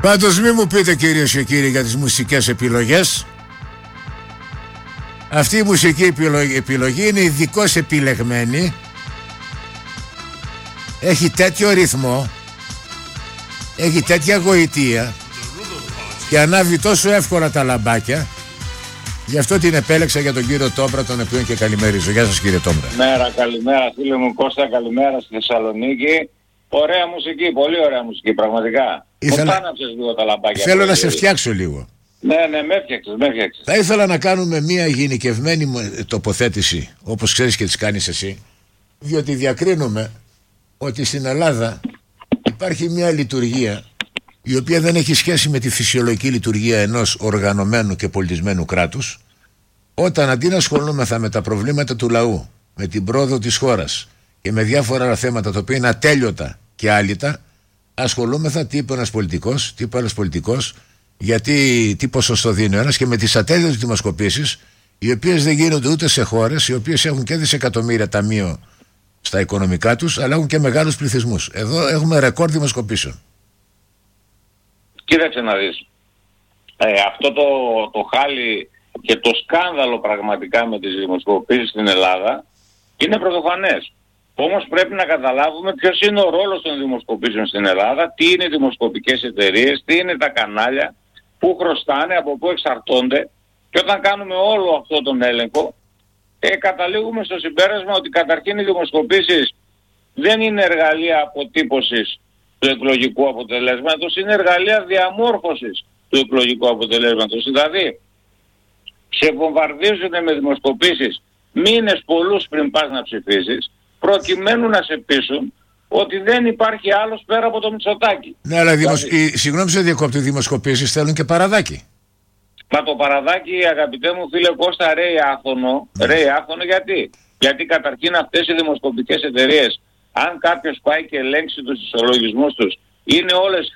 Πάντως μη μου πείτε κυρίες και κύριοι για τις μουσικές επιλογές. Αυτή η μουσική επιλογή είναι ειδικώς επιλεγμένη. Έχει τέτοιο ρυθμό, έχει τέτοια γοητεία και ανάβει τόσο εύκολα τα λαμπάκια. Γι' αυτό την επέλεξα για τον κύριο Τόμπρα, τον οποίο και καλημερίζω. Γεια σας κύριε Τόμπρα. Καλημέρα φίλε μου Κώστα, καλημέρα στη Θεσσαλονίκη. Ωραία μουσική, πολύ ωραία μουσική πραγματικά. Άναψες λίγο τα λαμπάκια. Θέλω να σε φτιάξω λίγο. Ναι, με έφτιαξες. Θα ήθελα να κάνουμε μια γενικευμένη τοποθέτηση, όπως ξέρεις και τις κάνεις εσύ, διότι διακρίνουμε ότι στην Ελλάδα υπάρχει μια λειτουργία η οποία δεν έχει σχέση με τη φυσιολογική λειτουργία ενός οργανωμένου και πολιτισμένου κράτους, όταν αντί να ασχολούμεθα με τα προβλήματα του λαού, με την πρόοδο της χώρας και με διάφορα άλλα θέματα τα οποία είναι ατέλειωτα και άλυτα, ασχολούμεθα τι είπε ένας πολιτικός, τι είπε άλλος πολιτικός, γιατί τι ποσοστό δίνει ο ένας, και με τις ατέλειωτες δημοσκοπήσεις, οι οποίες δεν γίνονται ούτε σε χώρες οι οποίες έχουν και δισεκατομμύρια ταμείο στα οικονομικά τους, αλλά έχουν και μεγάλους πληθυσμούς. Εδώ έχουμε ρεκόρ δημοσκοπήσεων. Κοίταξε να δεις. Αυτό το χάλι και το σκάνδαλο πραγματικά με τις δημοσκοπήσεις στην Ελλάδα είναι πρωτοφανές. Όμως πρέπει να καταλάβουμε ποιος είναι ο ρόλος των δημοσκοπήσεων στην Ελλάδα, τι είναι οι δημοσκοπικές εταιρείες, τι είναι τα κανάλια, πού χρωστάνε, από πού εξαρτώνται, και όταν κάνουμε όλο αυτό τον έλεγχο καταλήγουμε στο συμπέρασμα ότι καταρχήν οι δημοσκοπήσεις δεν είναι εργαλεία αποτύπωσης του εκλογικού αποτελέσματος, είναι εργαλεία διαμόρφωσης του εκλογικού αποτελέσματος. Δηλαδή σε βομβαρδίζουν με δημοσκοπήσεις μήνες πολλούς πριν πας να ψηφίσεις, προκειμένου να σε πείσουν ότι δεν υπάρχει άλλος πέρα από το Μητσοτάκη. Ναι, αλλά συγγνώμη σε διακόπτω, οι δημοσκοπήσεις θέλουν και παραδάκι. Μα το παραδάκι, αγαπητέ μου φίλε Κώστα, ρέει άφωνο. Γιατί καταρχήν αυτές οι δημοσκοπικές εταιρείες, αν κάποιος πάει και ελέγξει τους ισολογισμούς τους, είναι όλες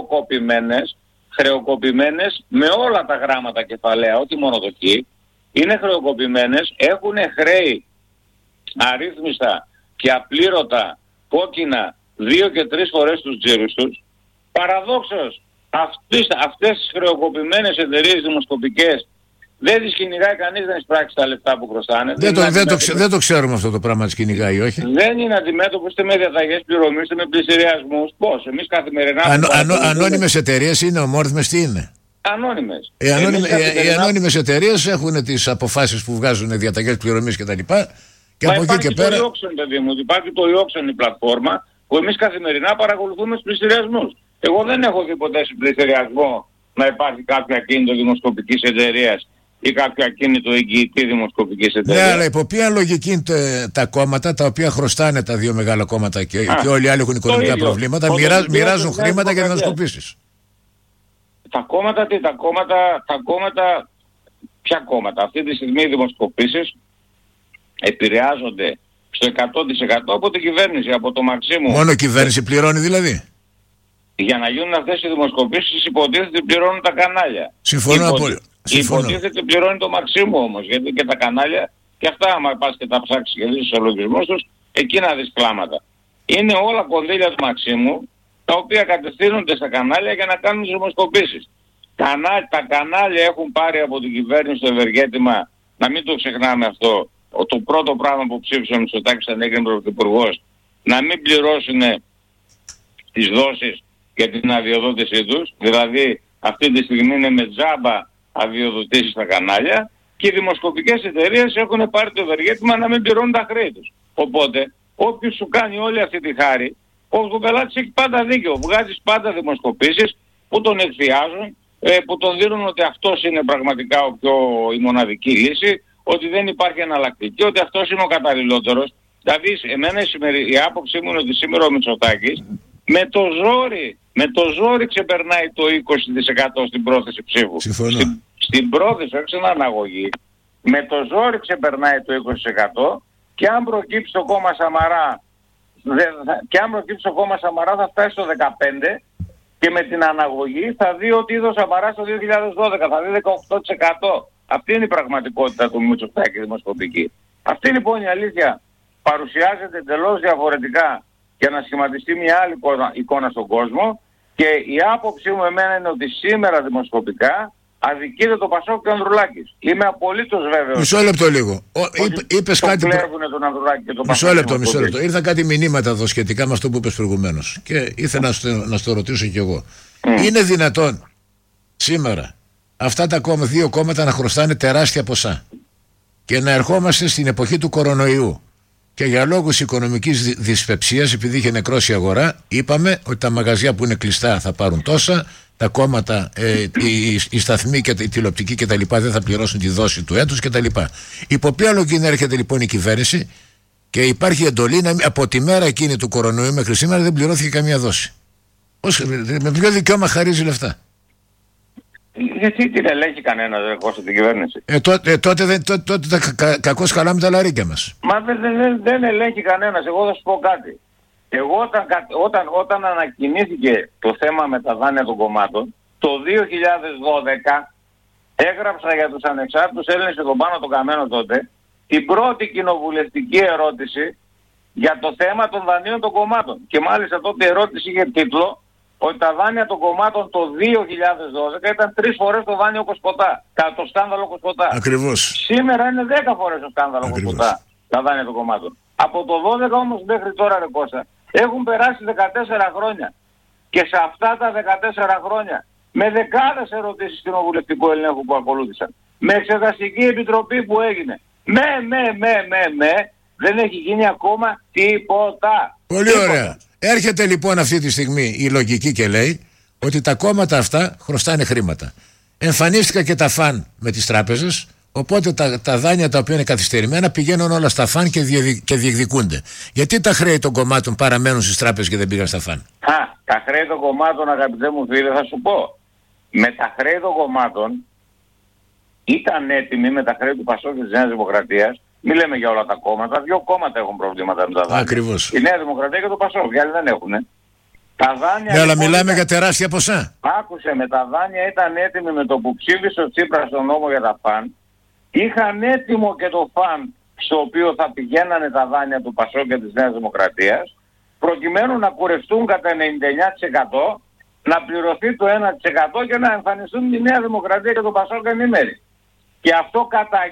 χρεοκοπημένες με όλα τα γράμματα κεφαλαία, όχι μόνο το χ, είναι χρεοκοπημένες, έχουν χρέη αρρύθμιστα και απλήρωτα κόκκινα 2 και 3 φορές τους τζίρους τους. Παραδόξως αυτές τις χρεοκοπημένες εταιρείες δημοσκοπικές δεν τις κυνηγάει κανείς να εισπράξει τα λεφτά που χρωστάνε. Δεν το ξέρουμε αυτό το πράγμα, τις κυνηγάει, όχι. Δεν είναι αντιμέτωπο είτε με διαταγές πληρωμής είτε με πληστηριασμούς. Πώς, εμείς καθημερινά... Ανώνυμες εταιρείες είναι, ομόρυθμες τι είναι? Ανώνυμες. Οι ανώνυμες εταιρείες έχουν τις αποφάσεις που βγάζουν διαταγές πληρωμής κτλ. Και από εκεί και πέρα... Υπάρχει το e-auction, η πλατφόρμα, που εμείς καθημερινά παρακολουθούμε τους πληστηριασμούς. Εγώ δεν έχω δει ποτέ πληστηριασμό να υπάρχει κάποιο ακίνητο δημοσκοπικής εταιρείας ή κάποιο ακίνητο εγγυητή δημοσκοπικής εταιρείας. Ναι, αλλά υπό ποια λογική είναι τα κόμματα τα οποία χρωστάνε τα δύο μεγάλα κόμματα και όλοι οι άλλοι έχουν οικονομικά προβλήματα, μοιράζουν χρήματα για δημοσκοπήσεις? Τα κόμματα, ποια κόμματα? Αυτή τη στιγμή οι δημοσκοπήσεις επηρεάζονται στο 100% από την κυβέρνηση, από το Μαξίμου. Μόνο η κυβέρνηση πληρώνει δηλαδή? Για να γίνουν αυτές οι δημοσκοπήσεις υποτίθεται πληρώνουν τα κανάλια. Συμφωνώ απόλυτα. Υποτίθεται πληρώνει το Μαξίμου όμως, γιατί και τα κανάλια και αυτά άμα πας και τα ψάξεις και δεις τους ολογισμούς τους, εκεί να δεις κλάματα. Είναι όλα κονδύλια του Μαξίμου, τα οποία κατευθύνονται στα κανάλια για να κάνουν τις δημοσκοπήσεις. Τα κανάλια έχουν πάρει από την κυβέρνηση το ευεργέτημα, να μην το ξεχνάμε αυτό, το πρώτο πράγμα που ψήφισε ο Μητσοτάκης αν έγινε πρωθυπουργός, να μην πληρώσουν τις δόσεις και την αδειοδότησή τους, δηλαδή αυτή τη στιγμή είναι με τζάμπα αδειοδοτήσεις στα κανάλια, και οι δημοσκοπικές εταιρείες έχουν πάρει το ευεργέτημα να μην πληρώνουν τα χρέη τους. Οπότε, όποιος σου κάνει όλη αυτή τη χάρη, ο πελάτης έχει πάντα δίκιο. Βγάζεις πάντα δημοσκοπήσεις που τον εκθιάζουν, που τον δίνουν ότι αυτός είναι πραγματικά η μοναδική λύση, ότι δεν υπάρχει εναλλακτική, ότι αυτός είναι ο καταλληλότερος. Δηλαδή, εμένα η άποψή μου είναι ότι σήμερα ο Μητσοτάκης με το ζόρι ξεπερνάει το 20% στην πρόθεση ψήφου. Στην πρόθεση, όχι στην αναγωγή. Με το ζόρι ξεπερνάει το 20% και αν προκύψει το κόμμα Σαμαρά, θα φτάσει στο 15% και με την αναγωγή θα δει ότι είδε ο Σαμαράς το 2012, θα δει 18%. Αυτή είναι η πραγματικότητα του Μητσοτάκη δημοσκοπική. Αυτή λοιπόν η αλήθεια παρουσιάζεται εντελώς διαφορετικά για να σχηματιστεί μια άλλη εικόνα στον κόσμο, Και η άποψή μου εμένα είναι ότι σήμερα δημοσκοπικά αδικείται το Πασόκ και ο Ανδρουλάκης. Είμαι απολύτως βέβαιος. Μισό λεπτό λίγο. Είπες κάτι. Τον Ανδρουλάκη και τον Πασόκ. Μισό λεπτό. Ήρθαν κάτι μηνύματα εδώ σχετικά με αυτό που είπες προηγουμένως. Και ήθελα να στο ρωτήσω κι εγώ. Είναι δυνατόν σήμερα αυτά τα δύο κόμματα να χρωστάνε τεράστια ποσά και να ερχόμαστε στην εποχή του κορονοϊού και για λόγους οικονομικής δυσπεψίας, επειδή είχε νεκρώσει η αγορά, είπαμε ότι τα μαγαζιά που είναι κλειστά θα πάρουν τόσα, τα κόμματα, οι σταθμοί και η τηλεοπτική κτλ. Δεν θα πληρώσουν τη δόση του έτους κτλ. Υπό ποια λογική έρχεται λοιπόν η κυβέρνηση και υπάρχει εντολή από τη μέρα εκείνη του κορονοϊού μέχρι σήμερα δεν πληρώθηκε καμία δόση? Με ποιο δικαίωμα χαρίζει λεφτά? Γιατί την ελέγχει κανένα, δεν Κώστα, την κυβέρνηση? Τότε κακώς χαλάμε τα λαρίκια μας. Μα δεν ελέγχει κανένας. Εγώ θα σου πω κάτι. Εγώ όταν ανακοινήθηκε το θέμα με τα δάνεια των κομμάτων, το 2012 έγραψα για τους ανεξάρτητους Έλληνες και τον Πάνο τον Καμένο τότε την πρώτη κοινοβουλευτική ερώτηση για το θέμα των δανείων των κομμάτων. Και μάλιστα τότε η ερώτηση είχε τίτλο ότι τα δάνεια των κομμάτων το 2012 ήταν 3 φορές το δάνειο Κοσποτά. Το σκάνδαλο Κοσποτά. Ακριβώς. Σήμερα είναι 10 φορές το σκάνδαλο Κοσποτά τα δάνεια των κομμάτων. Από το 12 όμως μέχρι τώρα, ρε Κώστα, έχουν περάσει 14 χρόνια. Και σε αυτά τα 14 χρόνια, με δεκάδες ερωτήσεις κοινοβουλευτικού ελέγχου που ακολούθησαν, με εξεταστική επιτροπή που έγινε, δεν έχει γίνει ακόμα τίποτα. Πολύ ωραία. Έρχεται λοιπόν αυτή τη στιγμή η λογική και λέει ότι τα κόμματα αυτά χρωστάνε χρήματα. Εμφανίστηκαν και τα φαν με τις τράπεζες, οπότε τα δάνεια τα οποία είναι καθυστερημένα πηγαίνουν όλα στα φαν και διεκδικούνται. Γιατί τα χρέη των κομμάτων παραμένουν στις τράπεζες και δεν πήγαν στα φαν? Τα χρέη των κομμάτων, αγαπητέ μου φίλε, θα σου πω. Με τα χρέη των κομμάτων ήταν έτοιμοι, με τα χρέη του Πασόκ και της Νέας Δημοκρατίας. Μην λέμε για όλα τα κόμματα. 2 κόμματα έχουν προβλήματα με τα δάνεια. Ακριβώς. Η Νέα Δημοκρατία και το Πασόκ. Οι άλλοι δεν έχουν. Τα δάνεια. Ναι, αλλά μιλάμε για τεράστια ποσά. Άκουσε, με τα δάνεια ήταν έτοιμοι με το που ψήφισε ο Τσίπρας στον νόμο για τα φαν. Είχαν έτοιμο και το φαν στο οποίο θα πηγαίνανε τα δάνεια του Πασόκ και της Νέας Δημοκρατίας, προκειμένου να κουρευτούν κατά 99%, να πληρωθεί το 1% και να εμφανιστούν η Νέα Δημοκρατία και το Πασόκ ενήμεροι. Και αυτό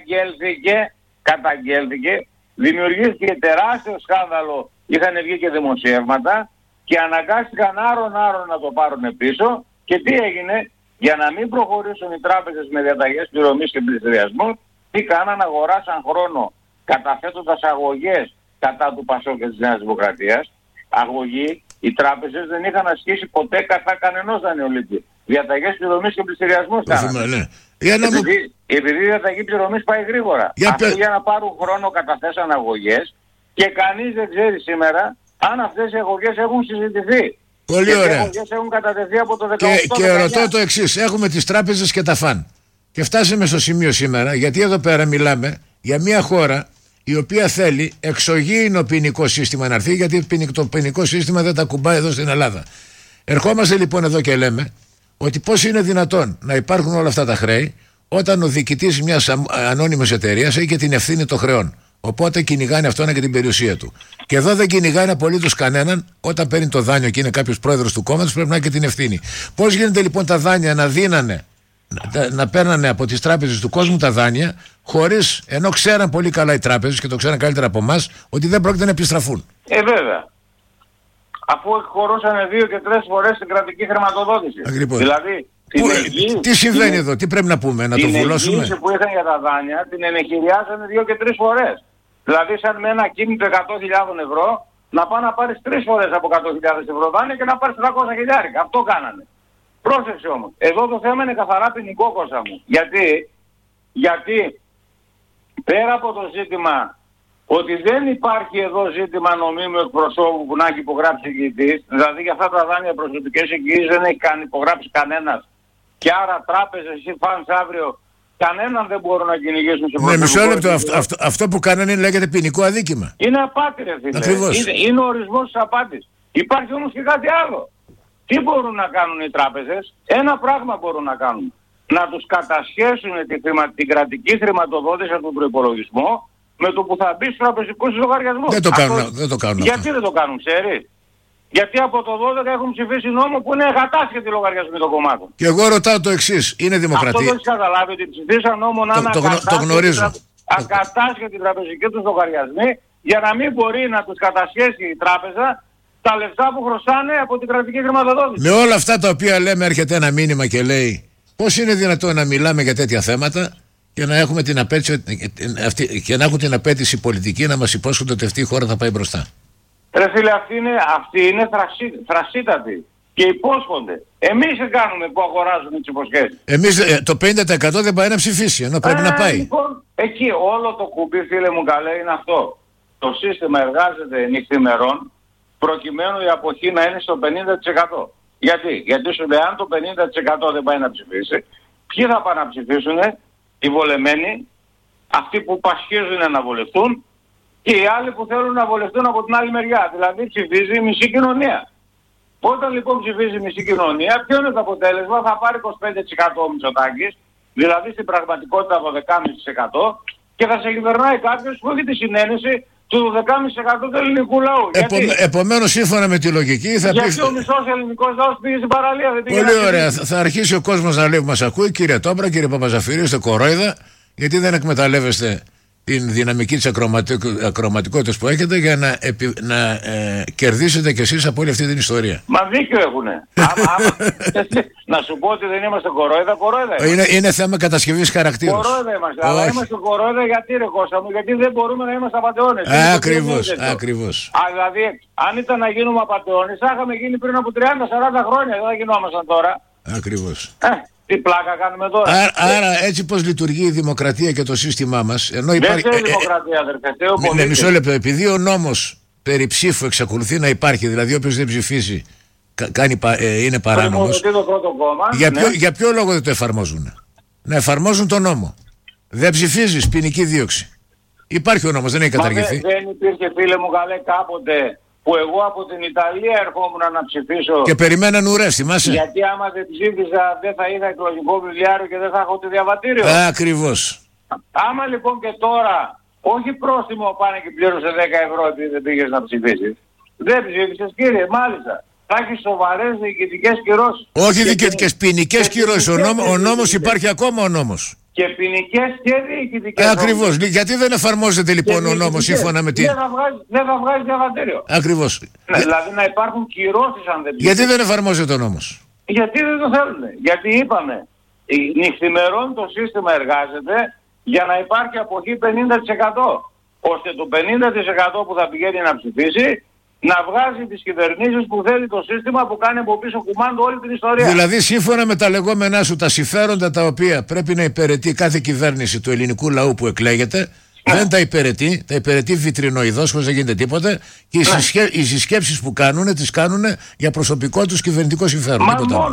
καταγγέλθηκε, δημιουργήθηκε τεράστιο σκάνδαλο, είχαν βγει και δημοσιεύματα και αναγκάστηκαν άρον να το πάρουν πίσω. Και τι έγινε? Για να μην προχωρήσουν οι τράπεζες με διαταγές πληρωμής και πληστηριασμού, τι κάναν? Αγοράσαν χρόνο καταθέτοντας αγωγές κατά του Πασόκ και της Νέας Δημοκρατίας. Αγωγή, οι τράπεζες δεν είχαν ασκήσει ποτέ κατά κανενός δανειολήπτη. Διαταγές πληρωμής και πληστηριασμού κάναν. Επειδή η διαταγή πληρωμής πάει γρήγορα. Για να πάρουν χρόνο καταθέσαν αγωγές και κανείς δεν ξέρει σήμερα αν αυτές οι αγωγές έχουν συζητηθεί. Πολύ ωραία. Οι αγωγές έχουν κατατεθεί από το 18. Και ρωτώ το εξής. Έχουμε τις τράπεζες και τα φαν. Και φτάσαμε στο σημείο σήμερα, γιατί εδώ πέρα μιλάμε για μια χώρα η οποία θέλει εξωγήινο ποινικό σύστημα να έρθει, γιατί το ποινικό σύστημα δεν τα κουμπάει εδώ στην Ελλάδα. Ερχόμαστε λοιπόν εδώ και λέμε ότι πώς είναι δυνατόν να υπάρχουν όλα αυτά τα χρέη όταν ο διοικητής μιας ανώνυμης εταιρείας έχει και την ευθύνη των χρεών. Οπότε κυνηγάνε αυτόν και την περιουσία του. Και εδώ δεν κυνηγάνε απολύτως κανέναν. Όταν παίρνει το δάνειο και είναι κάποιος πρόεδρος του κόμματος, πρέπει να έχει και την ευθύνη. Πώς γίνεται λοιπόν τα δάνεια να δίνανε, να παίρνανε από τις τράπεζες του κόσμου τα δάνεια, χωρίς, ενώ ξέραν πολύ καλά οι τράπεζες και το ξέραν καλύτερα από εμάς, ότι δεν πρόκειται να επιστραφούν? Βέβαια. Αφού χωρούσαν 2 και 3 φορές την κρατική χρηματοδότηση. Ακριβώς. Δηλαδή, τι συμβαίνει εδώ, τι πρέπει να πούμε, να το βουλώσουμε? Την εγγύηση που είχαν για τα δάνεια την ενεχειριάζανε 2 και 3 φορές. Δηλαδή, σαν με ένα κίνητο 100.000 ευρώ, να πάνε να πάρεις 3 φορές από 100.000 ευρώ δάνεια και να πάρεις 300.000. Αυτό κάνανε. Πρόσεξε όμως. Εδώ το θέμα είναι καθαρά ποινικό, Κώστα μου. Γιατί πέρα από το ζήτημα ότι δεν υπάρχει εδώ ζήτημα νομίμου εκπροσώπου που να έχει υπογράψει εγγυητής, δηλαδή για αυτά τα δάνεια προσωπικές εγγυήσεις δεν έχει υπογράψει κανένας, και άρα τράπεζες ή φανς αύριο κανέναν δεν μπορούν να κυνηγήσουν σε προσωπικό. Μισό λεπτό, αυτό που κάνανε λέγεται ποινικό αδίκημα. Είναι απάτη, ρε φίλε. Είναι ο ορισμός της απάτης. Υπάρχει όμως και κάτι άλλο. Τι μπορούν να κάνουν οι τράπεζες? Ένα πράγμα μπορούν να κάνουν. Να τους κατασχέσουν την κρατική χρηματοδότηση από τον προϋπολογισμό με το που θα μπει στους τραπεζικούς λογαριασμούς. Δεν το κάνουν. Γιατί δεν το κάνουν, ξέρεις? Γιατί από το 12 έχουν ψηφίσει νόμο που είναι εγκατάσχετοι λογαριασμοί των κομμάτων. Και εγώ ρωτάω το εξής, είναι δημοκρατία? Αυτό δεν έχεις καταλάβει, ότι ψηφίσαν νόμο να είναι ακατάσχετοι τραπεζικοί τους λογαριασμοί, για να μην μπορεί να τους κατασχέσει η τράπεζα τα λεφτά που χρωστάνε από την κρατική χρηματοδότηση. Με όλα αυτά τα οποία λέμε έρχεται ένα μήνυμα και λέει πώς είναι δυνατόν να μιλάμε για τέτοια θέματα και να έχουμε την απέτηση, και να έχουν την απέτηση πολιτική να μας υπόσχονται ότι αυτή η χώρα θα πάει μπροστά. Ρε φίλε, αυτοί είναι θρασίτατοι και υπόσχονται. Εμείς κάνουμε που αγοράζουμε τις υποσχέσεις. Εμείς το 50% δεν πάει να ψηφίσει, ενώ πρέπει να πάει. Λοιπόν, εκεί όλο το κουμπί, φίλε μου καλέ, είναι αυτό. Το σύστημα εργάζεται νυχθημερών προκειμένου η αποχή να είναι στο 50%. Γιατί σου λέει αν το 50% δεν πάει να ψηφίσει, ποιοι θα πάνε να ψηφίσουν? Οι βολεμένοι, αυτοί που πασχίζουν να βολευτούν και οι άλλοι που θέλουν να βολευτούν από την άλλη μεριά. Δηλαδή ψηφίζει η μισή κοινωνία. Όταν λοιπόν ψηφίζει η μισή κοινωνία, ποιο είναι το αποτέλεσμα? Θα πάρει 25% ο Μητσοτάκης, δηλαδή στην πραγματικότητα το 12,5%, και θα σε κυβερνάει κάποιος που έχει τη συνένεση του 12,5% του ελληνικού λαού. Επομένως, σύμφωνα με τη λογική, θα πει. Γιατί ο μισός ελληνικός λαός πήγε στην παραλία, δεν πήγε? Πολύ ωραία. Θα αρχίσει ο κόσμος να λέει που μας ακούει, κύριε Τόμπρα, κύριε Παπαζαφυρίου, είστε κορόιδα, γιατί δεν εκμεταλλεύεστε την δυναμική της ακροματικότητας που έχετε για να κερδίσετε κι εσείς από όλη αυτή την ιστορία. Μα δίκιο έχουνε. Να σου πω ότι δεν είμαστε κορόιδα. Είναι θέμα κατασκευής χαρακτήρου. Κορόιδα είμαστε. Αλλά είμαστε κορόιδα γιατί ρε Κώστα μου? Γιατί δεν μπορούμε να είμαστε απατεώνες. Ακριβώς. Δηλαδή, αν ήταν να γίνουμε απατεώνες, θα είχαμε γίνει πριν από 30-40 χρόνια. Δεν θα γινόμασταν τώρα. Ακριβώς. Τι πλάκα κάνουμε τώρα? Άρα έτσι πως λειτουργεί η δημοκρατία και το σύστημά μας, ενώ υπάρχει... Δεν θέλει δημοκρατία, αδερφέ. Μισό λεπτό, επειδή ο νόμος περί ψήφου εξακολουθεί να υπάρχει, δηλαδή όποιος δεν ψηφίσει είναι παράνομος, για ποιο λόγο δεν το εφαρμόζουν? Να εφαρμόζουν τον νόμο. Δεν ψηφίζεις, ποινική δίωξη. Υπάρχει ο νόμος, δεν έχει καταργηθεί. Δεν υπήρχε, φίλε μου καλέ, κάποτε που εγώ από την Ιταλία ερχόμουν να ψηφίσω και περιμέναν ουρές, θυμάσαι? Γιατί άμα δεν ψήφιζα δεν θα είδα εκλογικό βιβλιάριο και δεν θα έχω τη διαβατήριο. Ακριβώς. Άμα λοιπόν και τώρα, όχι πρόστιμο πάνε και πλήρωσε 10 ευρώ επειδή δεν πήγες να ψηφίσεις. Δεν ψήφισες, κύριε, μάλιστα. Θα έχεις σοβαρές διοικητικές κυρώσεις. Όχι διοικητικές, ποινικές κυρώσεις. Ο νόμος υπάρχει ακόμα, ο νόμος. Και ποινικές και διοικητικές. Ακριβώς. Γιατί δεν εφαρμόζεται λοιπόν ο νόμος σύμφωνα με την. Δεν θα βγάζει διαβατήριο. Ακριβώς. Δηλαδή να υπάρχουν κυρώσεις αν δεν ψηφίσει. Γιατί δεν εφαρμόζεται ο νόμος? Γιατί δεν το θέλουν. Γιατί είπαμε, νυχθημερών το σύστημα εργάζεται για να υπάρχει αποχή 50%. Ώστε το 50% που θα πηγαίνει να ψηφίσει να βγάζει τις κυβερνήσεις που θέλει το σύστημα που κάνει από πίσω κουμάντο όλη την ιστορία. Δηλαδή σύμφωνα με τα λεγόμενά σου, τα συμφέροντα τα οποία πρέπει να υπηρετεί κάθε κυβέρνηση του ελληνικού λαού που εκλέγεται, δεν τα υπηρετεί, τα υπηρετεί βιτρινοειδώς, χωρίς δεν γίνεται τίποτα, και οι συσκέψεις που κάνουν τις κάνουν για προσωπικό τους κυβερνητικό συμφέρον.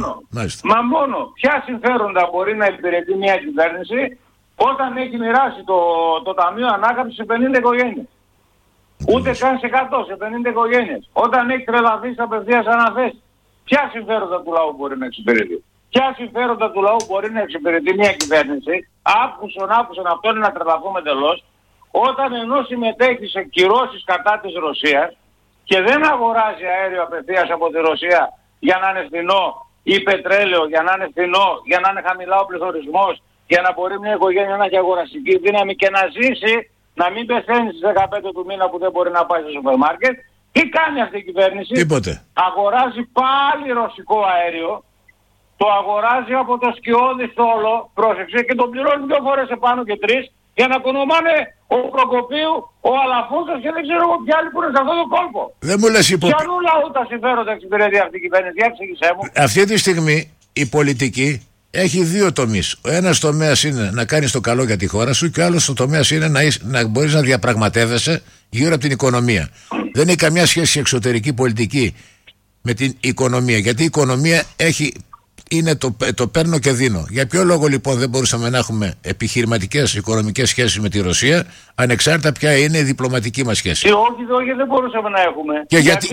Μα μόνο ποια συμφέροντα μπορεί να υπηρετεί μια κυβέρνηση όταν έχει μοιράσει το Ταμείο Ανάκαμψης σε 50 οικογένειες. Ούτε καν σε 100, σε 50 οικογένειες. Όταν έχει τρελαθεί απευθείας αναθέσεις. Ποια συμφέροντα του λαού μπορεί να εξυπηρετεί? Ποια συμφέροντα του λαού μπορεί να εξυπηρετεί μια κυβέρνηση? Άκουσον, αυτό είναι να τρελαθούμε τελώς. Όταν ενώ συμμετέχει σε κυρώσεις κατά της Ρωσίας και δεν αγοράζει αέριο απευθείας από τη Ρωσία για να είναι φθηνό ή πετρέλαιο για να είναι φθηνό, για να είναι χαμηλά ο πληθωρισμός, για να μπορεί μια οικογένεια να έχει αγοραστική δύναμη και να ζήσει, να μην πεθαίνει στις 15 του μήνα που δεν μπορεί να πάει στο σούπερ μάρκετ. Τι κάνει αυτή η κυβέρνηση? Τίποτε. Αγοράζει πάλι ρωσικό αέριο, το αγοράζει από το σκιώδη στόλο, πρόσεξε, και το πληρώνει 2 φορές επάνω και 3 για να κονομάνε ο Προκοπίου, ο Αλαφούζος και δεν ξέρω εγώ ποιοι άλλοι που είναι σε αυτό το κόλπο. Δεν μου λες Ποιανού λαού τα συμφέροντα εξυπηρετεί αυτή η κυβέρνηση? Εξήγησέ μου. Αυτή τη στιγμή η πολιτική έχει 2 τομείς. Ο ένας τομέας είναι να κάνεις το καλό για τη χώρα σου και ο άλλος τομέας είναι να μπορείς να διαπραγματεύεσαι γύρω από την οικονομία. Δεν έχει καμιά σχέση η εξωτερική πολιτική με την οικονομία, γιατί η οικονομία είναι το παίρνω και δίνω. Για ποιο λόγο λοιπόν δεν μπορούσαμε να έχουμε επιχειρηματικές οικονομικές σχέσεις με τη Ρωσία, ανεξάρτητα ποια είναι η διπλωματική μας σχέση? Όχι, δεν μπορούσαμε να έχουμε.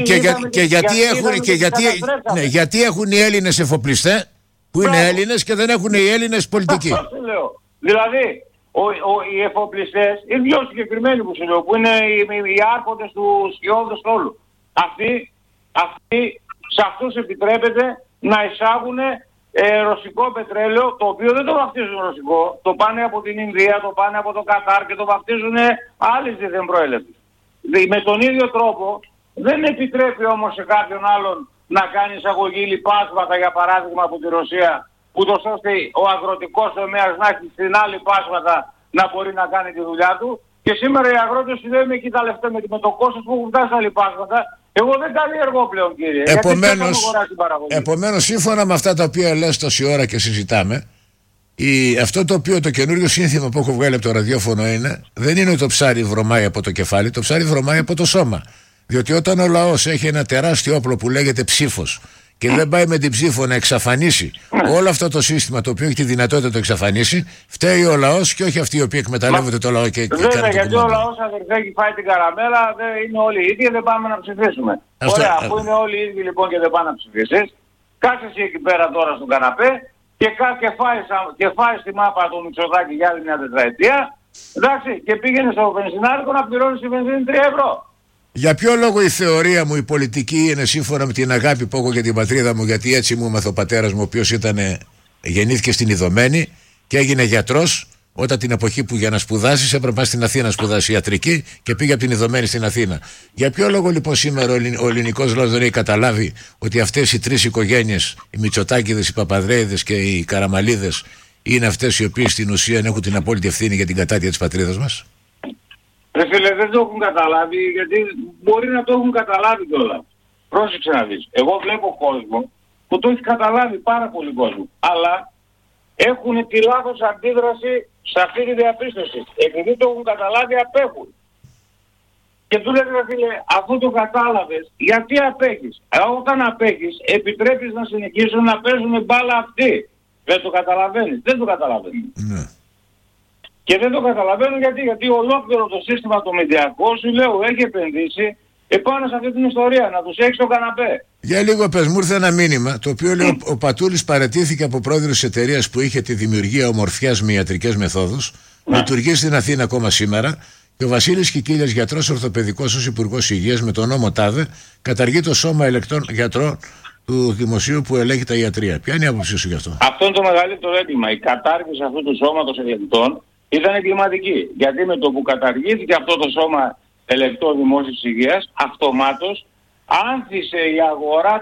Γιατί έχουν οι Έλληνες εφοπλιστές που είναι Έλληνες και δεν έχουν οι Έλληνες πολιτικοί? Αυτό λέω. Δηλαδή, οι εφοπλιστές, οι 2 συγκεκριμένοι που σου λέω, που είναι οι άρχοντες του σκιώδου στόλου, αυτοί σε αυτούς επιτρέπεται να εισάγουν ρωσικό πετρέλαιο, το οποίο δεν το βαφτίζουν ρωσικό, το πάνε από την Ινδία, το πάνε από το Κατάρ και το βαφτίζουν άλλες δίθεν προέλευσης. Με τον ίδιο τρόπο δεν επιτρέπει όμως σε κάποιον άλλον να κάνει εισαγωγή λιπάσματα, για παράδειγμα από τη Ρωσία, ούτως ώστε ο αγροτικός τομέας να έχει στην άλλη λιπάσματα να μπορεί να κάνει τη δουλειά του. Και σήμερα οι αγρότες σου λένε εκεί τα λεφτά με το κόστος που έχουν φτάσει στα λιπάσματα. Εγώ δεν καλλιεργώ πλέον, κύριε. Επομένως, σύμφωνα με αυτά τα οποία λες τόση ώρα και συζητάμε, αυτό το οποίο το καινούριο σύνθημα που έχω βγάλει από το ραδιόφωνο δεν είναι ότι το ψάρι βρωμάει από το κεφάλι, το ψάρι βρωμάει από το σώμα. Διότι όταν ο λαός έχει ένα τεράστιο όπλο που λέγεται ψήφος και δεν πάει με την ψήφο να εξαφανίσει όλο αυτό το σύστημα το οποίο έχει τη δυνατότητα να το εξαφανίσει, φταίει ο λαός και όχι αυτοί οι οποίοι εκμεταλλεύονται το λαό και βέβαια, κάνει γιατί ο λαός, αδερφέ, έχει φάει την καραμέλα, δεν είναι όλοι οι ίδιοι, δεν πάμε να ψηφίσουμε. Ωραία, αφού είναι όλοι οι ίδιοι λοιπόν και δεν πάνε να ψηφίσεις, κάτσε εσύ εκεί πέρα τώρα στον καναπέ και φάει στη μάπα του Μητσοτάκη για άλλη μια τετραετία, εντάξει, και πήγαινε στο βενζινάρικο να πληρώνει τη βενζίνη 3 ευρώ. Για ποιο λόγο η θεωρία μου, η πολιτική, είναι σύμφωνα με την αγάπη που έχω για την πατρίδα μου, γιατί έτσι μου έμαθε ο πατέρας μου, ο οποίος γεννήθηκε στην Ιδωμένη και έγινε γιατρός, όταν την εποχή που για να σπουδάσεις έπρεπε να πας στην Αθήνα να σπουδάσει ιατρική και πήγε από την Ιδωμένη στην Αθήνα. Για ποιο λόγο λοιπόν σήμερα ο ελληνικός λαός δεν έχει καταλάβει ότι αυτές οι τρεις οικογένειες, οι Μητσοτάκηδες, οι Παπαδρέιδες και οι Καραμαλίδες, είναι αυτές οι οποίες στην ουσία έχουν την απόλυτη ευθύνη για την κατάτια της πατρίδας μας? Φίλε, δεν το έχουν καταλάβει, γιατί μπορεί να το έχουν καταλάβει κιόλας. Πρόσεξε να δεις. Εγώ βλέπω κόσμο που το έχει καταλάβει, πάρα πολύ κόσμο. Αλλά έχουν τη λάθος αντίδραση σε αυτή τη διαπίστωση. Επειδή το έχουν καταλάβει, απέχουν. Και του λένε, φίλε, αφού το κατάλαβες, γιατί απέχεις? Όταν απέχεις, επιτρέπεις να συνεχίσουν να παίζουν μπάλα αυτοί. Δεν το καταλαβαίνεις. Δεν το καταλαβαίνεις. Ναι. Και δεν το καταλαβαίνω γιατί ολόκληρο το σύστημα το μηντιακό, σου λέω, έχει επενδύσει επάνω σε αυτή την ιστορία, να τους έχει στο καναπέ. Για λίγο πες, μου ήρθε ένα μήνυμα το οποίο λέει ο Πατούλης παραιτήθηκε από πρόεδρος της εταιρείας που είχε τη δημιουργία ομορφιάς με ιατρικές μεθόδους, λειτουργεί στην Αθήνα ακόμα σήμερα, και ο Βασίλης Κικίλιας, γιατρός ορθοπαιδικός ως Υπουργός Υγείας με τον νόμο ΤΑΔΕ, καταργεί το σώμα ελεκτών γιατρών του Δημοσίου που ελέγχει τα ιατρία. Ποια είναι η άποψή σου γι' αυτό? Αυτό είναι το μεγαλύτερο έγκλημα. Η κατάργηση αυτού του σώματος ελεκτών ήταν εγκληματική. Γιατί με το που καταργήθηκε αυτό το σώμα ελεκτών δημόσιας υγείας, αυτομάτως άνθησε η αγορά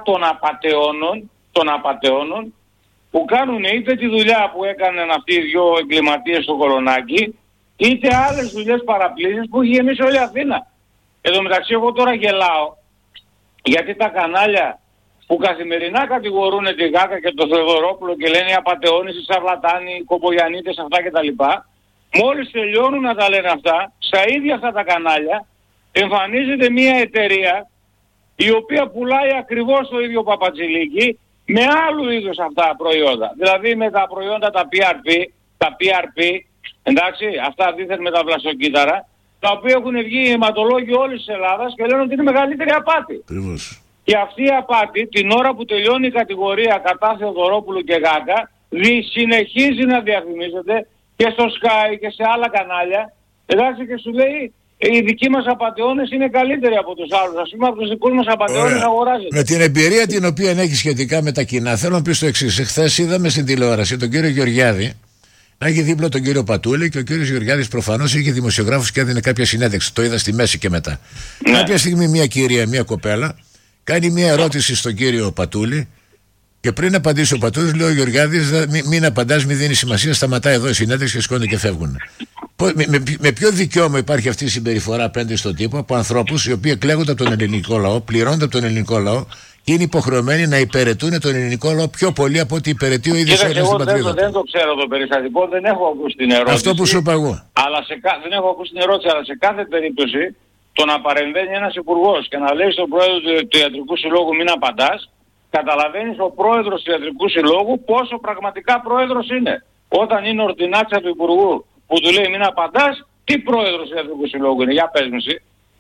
των απατεώνων που κάνουν είτε τη δουλειά που έκαναν αυτοί οι δυο εγκληματίες στο Κολονάκι, είτε άλλες δουλειές παραπλήσεις που έχει γεμίσει όλη η Αθήνα. Εν τω μεταξύ εγώ τώρα γελάω, γιατί τα κανάλια που καθημερινά κατηγορούν τη Γάκα και τον Θεοδωρόπουλο και λένε οι απατεώνες, οι σαρλατάνοι, οι κομπογιανίτες, αυτά κτλ. Μόλις τελειώνουν να τα λένε αυτά, στα ίδια αυτά τα κανάλια εμφανίζεται μια εταιρεία η οποία πουλάει ακριβώς το ίδιο παπατζηλίκι με άλλου είδους αυτά προϊόντα. Δηλαδή με τα προϊόντα τα PRP, εντάξει, αυτά δίθεν με τα βλαστοκύτταρα, τα οποία έχουν βγει οι αιματολόγοι όλης της Ελλάδας και λένε ότι είναι μεγαλύτερη απάτη. Και αυτή η απάτη, την ώρα που τελειώνει η κατηγορία κατά Θεοδωρόπουλου και Γάκα, συνεχίζει να διαφημίζεται και στο Sky και σε άλλα κανάλια, εντάξει, και σου λέει οι δικοί μας απατεώνες είναι καλύτεροι από τους άλλους. Ας πούμε από τους δικούς μας απατεώνες αγοράζεται. Με την εμπειρία την οποία έχει σχετικά με τα κοινά, θέλω να πεις το εξής. Εχθές είδαμε στην τηλεόραση τον κύριο Γεωργιάδη να έχει δίπλα τον κύριο Πατούλη και ο κύριος Γεωργιάδης προφανώς είχε δημοσιογράφους και έδινε κάποια συνέντευξη. Το είδα στη μέση και μετά. Ναι. Κάποια στιγμή μια κυρία, μια κοπέλα, κάνει μια ερώτηση στον κύριο Πατούλη. Και πριν απαντήσει ο Πατούλης, λέει ο Γεωργιάδης, μην απαντάς, μην δίνει σημασία, σταματάει εδώ η συνέντευξη και σηκώνει και φεύγουν. Με ποιο δικαίωμα υπάρχει αυτή η συμπεριφορά απέναντι στον τύπο από ανθρώπους οι οποίοι εκλέγονται από τον ελληνικό λαό, πληρώνονται από τον ελληνικό λαό και είναι υποχρεωμένοι να υπηρετούν τον ελληνικό λαό πιο πολύ από ό,τι υπηρετεί ο ίδιος Έλληνας στην πατρίδα του? Δεν το ξέρω το περιστατικό, δεν έχω ακούσει την ερώτηση. Αυτό που σου είπα εγώ. Δεν έχω ακούσει την ερώτηση, αλλά σε κάθε περίπτωση το να παρεμβαίνει ένας υπουργός και να λέει στον πρόεδρο του Ιατρικού Συλλόγου μην απαντάς, καταλαβαίνεις ο πρόεδρος του Ιατρικού Συλλόγου πόσο πραγματικά πρόεδρος είναι. Όταν είναι ορτινάτσα του υπουργού που του λέει μην απαντάς, τι πρόεδρος του Ιατρικού Συλλόγου είναι? Για πες μου εσύ.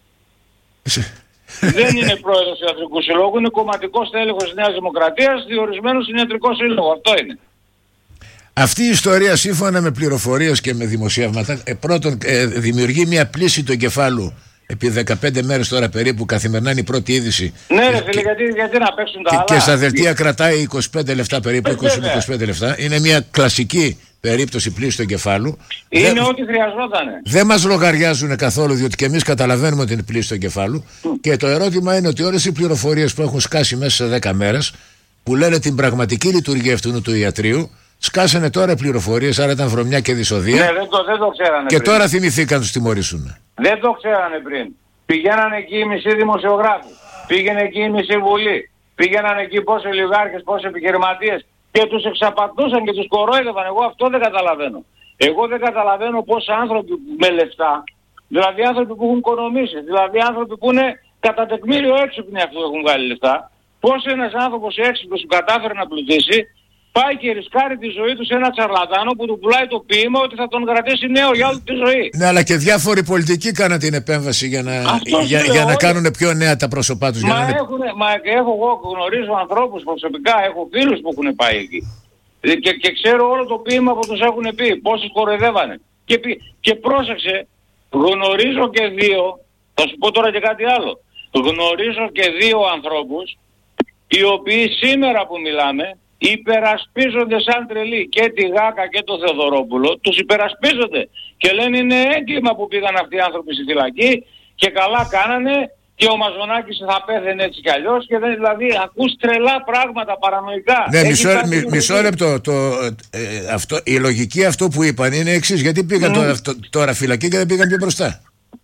Δεν είναι πρόεδρος του Ιατρικού Συλλόγου, είναι κομματικός τέλεχος της Νέας Δημοκρατίας, διορισμένος στην Ιατρικό Σύλλογο. Αυτό είναι. Αυτή η ιστορία, σύμφωνα με πληροφορίες και με δημοσιεύματα, πρώτον δημιουργεί μια πλήση του εγκεφάλου επί 15 μέρες τώρα περίπου, καθημερινά είναι η πρώτη είδηση. Ναι, ρε φίλε, γιατί να παίξουν τα άλλα. Και στα δελτία κρατάει 25 λεπτά περίπου, 20-25 λεπτά. Είναι μια κλασική περίπτωση πλήση του εγκεφάλου. Είναι ό,τι χρειαζόταν. Δεν μας λογαριάζουν καθόλου, διότι και εμείς καταλαβαίνουμε ότι είναι πλήση του εγκεφάλου. Και το ερώτημα είναι ότι όλες οι πληροφορίες που έχουν σκάσει μέσα σε 10 μέρες, που λένε την πραγματική λειτουργία αυτού του ιατρείου, σκάσανε τώρα πληροφορίες, άρα ήταν βρωμιά και δυσοδεία. Ναι, δεν το ξέρανε. Και πριν. τώρα θυμηθήκαν τους τιμωρήσουν. Δεν το ξέρανε πριν. Πηγαίνανε εκεί οι μισοί δημοσιογράφοι. Πήγαινε εκεί η μισή βουλή. Πήγαιναν εκεί πόσοι ολιγάρχες, πόσοι επιχειρηματίες. Και τους εξαπατούσαν και τους κορόιδευαν. Εγώ αυτό δεν καταλαβαίνω. Εγώ δεν καταλαβαίνω πώς άνθρωποι με λεφτά, δηλαδή άνθρωποι που έχουν οικονομήσει, δηλαδή άνθρωποι που είναι κατά τεκμήριο έξυπνοι αυτοί που έχουν βγάλει λεφτά, πώς ένας άνθρωπος έξυπνος που κατάφερε να πλουτίσει, πάει και ρισκάρει τη ζωή του σε ένα τσαρλατάνο που του πουλάει το ποίημα ότι θα τον κρατήσει νέο για όλη τη ζωή. Ναι, αλλά και διάφοροι πολιτικοί κάναν την επέμβαση για να κάνουν πιο νέα τα πρόσωπά τους. Εγώ γνωρίζω ανθρώπους προσωπικά, έχω φίλους που έχουν πάει εκεί. Και ξέρω όλο το ποίημα που τους έχουν πει, πόσους κοροϊδεύανε. Και πρόσεξε, γνωρίζω και δύο, θα σου πω τώρα και κάτι άλλο. Γνωρίζω και δύο ανθρώπους, οι οποίοι σήμερα που μιλάμε, υπερασπίζονται σαν τρελοί και τη Γάκα και το Θεοδωρόπουλο, τους υπερασπίζονται και λένε είναι έγκλημα που πήγαν αυτοί οι άνθρωποι στη φυλακή και καλά κάνανε και ο Μαζονάκης θα πέθαινε έτσι κι αλλιώς και δηλαδή ακούς τρελά πράγματα παρανοϊκά. Ναι, μισό λεπτό. Η λογική αυτό που είπαν είναι εξής, γιατί πήγαν τώρα φυλακή και δεν πήγαν πιο μπροστά.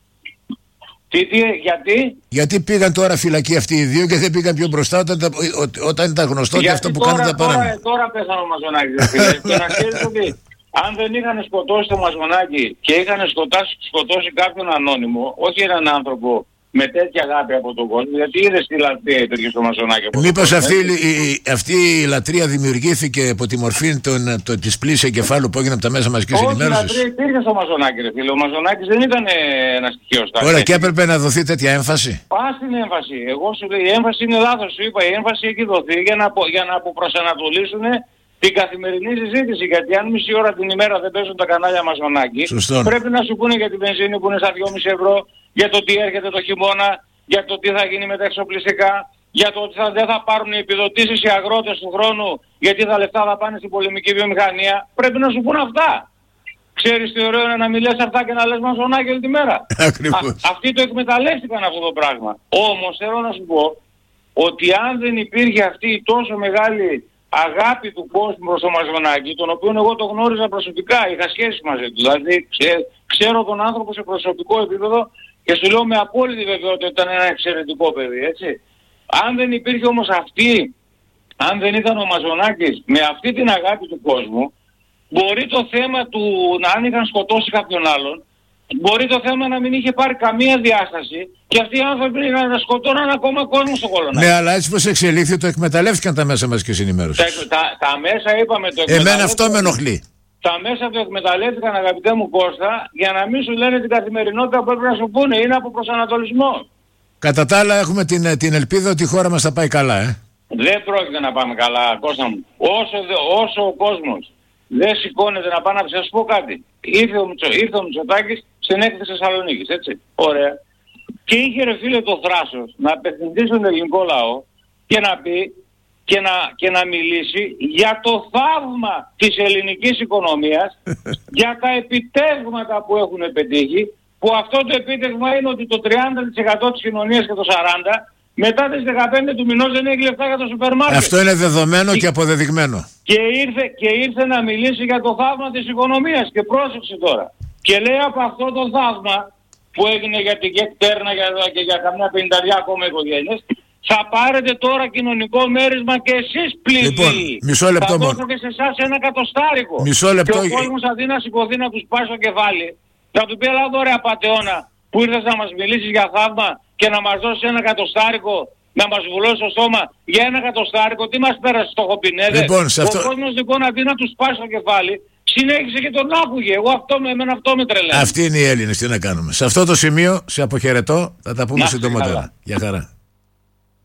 Γιατί πήγαν τώρα φυλακή αυτοί οι δύο και δεν πήγαν πιο μπροστά όταν ήταν γνωστό ότι αυτό που κάνουν τα παράνοια. Τώρα πέθανε ο Μαζονάκης. Και να ξέρεις ότι αν δεν είχαν σκοτώσει το Μαζονάκη και είχαν σκοτώσει κάποιον ανώνυμο, όχι έναν άνθρωπο με τέτοια αγάπη από τον κόσμο, γιατί είδες τι λατρεία υπήρχε στο Μαζονάκη. Μήπως αυτή η λατρεία δημιουργήθηκε από τη μορφή της πλήσης εγκεφάλου που έγινε από τα μέσα μαζικής ενημέρωσης? Όχι, η λατρεία υπήρχε στο Μαζονάκη, ρε φίλε. Ο Μαζονάκης δεν ήταν ένα στοιχείο στα. Ωραία, και έπρεπε να δοθεί τέτοια έμφαση. Πας στην έμφαση. Εγώ σου λέω, η έμφαση είναι λάθος. Σου είπα, η έμφαση έχει δοθεί για να αποπροσανατολίσουν την καθημερινή συζήτηση. Γιατί αν μισή ώρα την ημέρα δεν παίζουν τα κανάλια Μαζονάκη, πρέπει να σου πούνε για τη βενζίνη που είναι στα 2,5 ευρώ. Για το τι έρχεται το χειμώνα, για το τι θα γίνει με τα εξοπλιστικά, για το ότι δεν θα πάρουν οι επιδοτήσεις οι αγρότες του χρόνου, γιατί τα λεφτά θα πάνε στην πολεμική βιομηχανία. Πρέπει να σου πούν αυτά. Ξέρεις τι ωραίο είναι να μιλάς αυτά και να λες Μαζονάκη όλη τη μέρα. Αυτοί το εκμεταλλεύτηκαν αυτό το πράγμα. Όμως θέλω να σου πω ότι αν δεν υπήρχε αυτή η τόσο μεγάλη αγάπη του κόσμου προς τον Μαζονάκη, τον οποίο εγώ το γνώριζα προσωπικά, είχα σχέση μαζί του, δηλαδή ξέρω τον άνθρωπο σε προσωπικό επίπεδο, και σου λέω με απόλυτη βεβαιότητα ότι ήταν ένα εξαιρετικό παιδί, έτσι. Αν δεν υπήρχε όμως αυτή, αν δεν ήταν ο Μαζονάκης με αυτή την αγάπη του κόσμου, μπορεί το θέμα του αν είχαν σκοτώσει κάποιον άλλον, μπορεί το θέμα να μην είχε πάρει καμία διάσταση και αυτοί οι άνθρωποι να σκοτώναν ακόμα κόσμο στο Κολονάκι. Ναι, αλλά έτσι πως εξελίχθηκε το εκμεταλλεύτηκαν τα μέσα μαζικής ενημέρωσης. Τα μέσα είπαμε το εκμεταλλεύτηκαν. Εμένα αυτό με ενοχλεί. Τα μέσα το εκμεταλλεύτηκαν, αγαπητέ μου Κώστα, για να μην σου λένε την καθημερινότητα που πρέπει να σου πούνε. Είναι από προσανατολισμό. Κατά τα άλλα έχουμε την ελπίδα ότι η χώρα μας θα πάει καλά, Δεν πρόκειται να πάμε καλά, Κώστα μου. Όσο ο κόσμος δεν σηκώνεται να πάει να σας πω κάτι. Ήρθε ο Μητσοτάκης στην έκθεση Θεσσαλονίκης, έτσι. Ωραία. Και είχε ρε φίλε το θράσος να απευθυνθεί στον ελληνικό λαό και να πει και να μιλήσει για το θαύμα της ελληνικής οικονομίας, για τα επιτεύγματα που έχουν πετύχει, που αυτό το επίτευγμα είναι ότι το 30% της κοινωνίας και το 40% μετά τις 15 του μηνός δεν έχει λεφτά για το σούπερ μάρκετ. Αυτό είναι δεδομένο και αποδεδειγμένο. Και ήρθε να μιλήσει για το θαύμα της οικονομίας και πρόσεξε τώρα. Και λέει από αυτό το θαύμα που έγινε για την ΚΕΚΤΕΡΝΑ και για καμιά 50 ακόμα οικογένειες, θα πάρετε τώρα κοινωνικό μέρισμα και εσείς πληγοί. Λοιπόν, μισό λεπτό μόνο. Θα δώσω και σε εσάς ένα εκατοστάρικο. Μισό λεπτό. Και ο κόσμος αντί να σηκωθεί να τους πάει στο κεφάλι, θα του πει έλα εδώ ρε απατεώνα που ήρθες να μας μιλήσεις για θαύμα και να μας δώσεις ένα εκατοστάρικο, να μας βουλώσει το στόμα για ένα εκατοστάρικο, τι μας πέρασε στο χοπινέδε. Λοιπόν, ο κόσμος λοιπόν αντί να τους πάει στο κεφάλι, συνέχισε και τον άκουγε. Εμένα αυτό με τρελαίνει. Αυτοί είναι οι Έλληνες, τι να κάνουμε. Σε αυτό το σημείο σε αποχαιρετώ, θα τα πούμε συντομότερα. Γεια χαρά.